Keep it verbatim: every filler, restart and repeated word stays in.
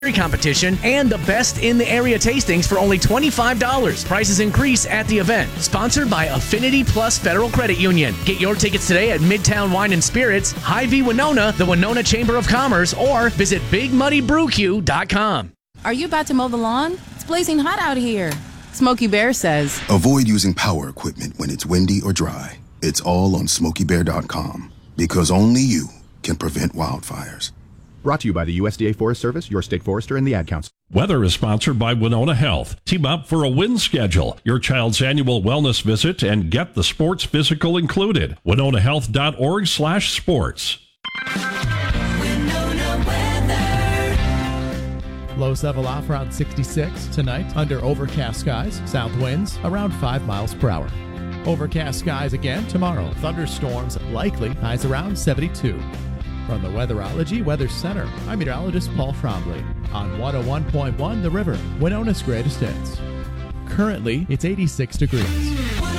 competition and the best in the area tastings for only twenty-five dollars. Prices increase at the event. Sponsored by Affinity Plus Federal Credit Union. Get your tickets today at Midtown Wine and Spirits, Hy-Vee Winona, the Winona Chamber of Commerce, or visit big muddy brew q dot com. Are you about to mow the lawn? It's blazing hot out here. Smokey Bear says, avoid using power equipment when it's windy or dry. It's all on smokey bear dot com because only you can prevent wildfires. Brought to you by the U S D A Forest Service, your state forester, and the Ad Council. Weather is sponsored by Winona Health. Team up for a win schedule, your child's annual wellness visit, and get the sports physical included. winona health dot org slash sports. Winona weather. Lows level off around sixty-six tonight under overcast skies. South winds around five miles per hour. Overcast skies again tomorrow. Thunderstorms likely. Highs around seventy-two. From the Weatherology Weather Center, I'm meteorologist Paul Frombley on one oh one point one The River, Winona's greatest hits. Currently, it's eighty-six degrees.